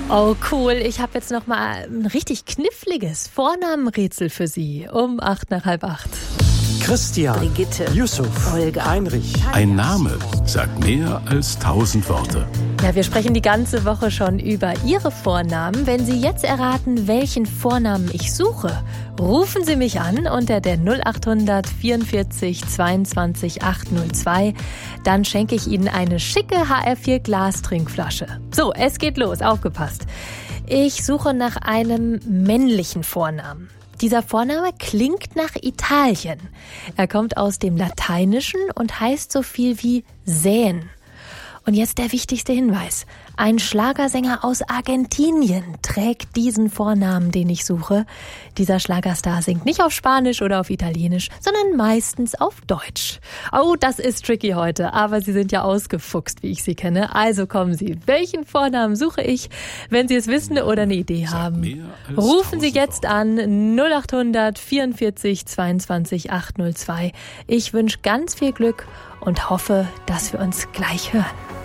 Oh cool, ich habe jetzt noch mal ein richtig kniffliges Vornamenrätsel für Sie um 7:45. Christian, Brigitte, Yusuf, Olga, Heinrich. Ein Name sagt mehr als 1000 Worte. Ja, wir sprechen die ganze Woche schon über Ihre Vornamen. Wenn Sie jetzt erraten, welchen Vornamen ich suche, rufen Sie mich an unter der 0800 44 22 802. Dann schenke ich Ihnen eine schicke HR4 Glastrinkflasche. So, es geht los, aufgepasst. Ich suche nach einem männlichen Vornamen. Dieser Vorname klingt nach Italien. Er kommt aus dem Lateinischen und heißt so viel wie säen. Und jetzt der wichtigste Hinweis. Ein Schlagersänger aus Argentinien trägt diesen Vornamen, den ich suche. Dieser Schlagerstar singt nicht auf Spanisch oder auf Italienisch, sondern meistens auf Deutsch. Oh, das ist tricky heute, aber Sie sind ja ausgefuchst, wie ich Sie kenne. Also kommen Sie. Welchen Vornamen suche ich? Wenn Sie es wissen oder eine Idee haben, rufen Sie jetzt an 0800 44 22 802. Ich wünsche ganz viel Glück und hoffe, dass wir uns gleich hören.